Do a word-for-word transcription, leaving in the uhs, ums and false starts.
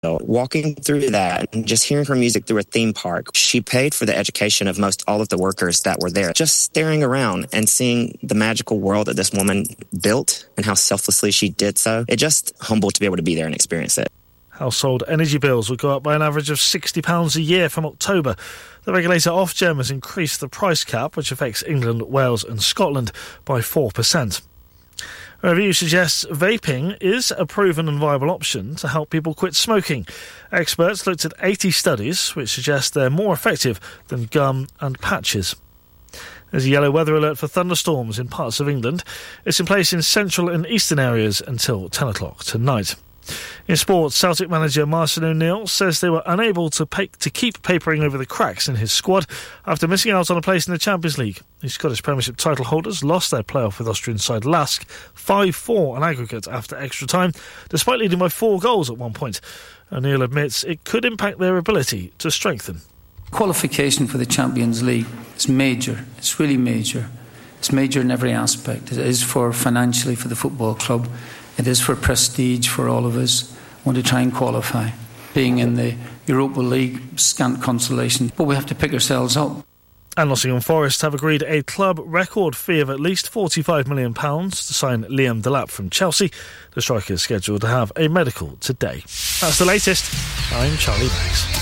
Walking through that and just hearing her music through a theme park, she paid for the education of most all of the workers that were there. Just staring around and seeing the magical world that this woman built and how selflessly she did so, it just humbled to be able to be there and experience it. Household energy bills will go up by an average of sixty pounds a year from October. The regulator Ofgem has increased the price cap, which affects England, Wales and Scotland, by four percent. A review suggests vaping is a proven and viable option to help people quit smoking. Experts looked at eighty studies, which suggest they're more effective than gum and patches. There's a yellow weather alert for thunderstorms in parts of England. It's in place in central and eastern areas until ten o'clock tonight. In sports, Celtic manager Marcin O'Neill says they were unable to, pay, to keep papering over the cracks in his squad after missing out on a place in the Champions League. The Scottish Premiership title holders lost their playoff with Austrian side Lask five four on aggregate after extra time, despite leading by four goals at one point. O'Neill admits it could impact their ability to strengthen. Qualification for the Champions League is major. It's really major. It's major in every aspect. It is for financially for the football club. It is for prestige for all of us. We want to try and qualify. Being in the Europa League, scant consolation, but we have to pick ourselves up. And Nottingham Forest have agreed a club record fee of at least forty-five million pounds to sign Liam Delap from Chelsea. The striker is scheduled to have a medical today. That's the latest. I'm Charlie Banks.